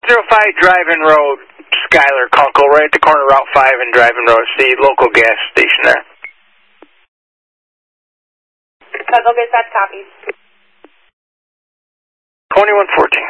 605 Drive-In Road, Schuyler, Kunkel, right at the corner of Route 5 and Drive-In Road. It's the local gas station there. Kunkel, get that copy. 2114.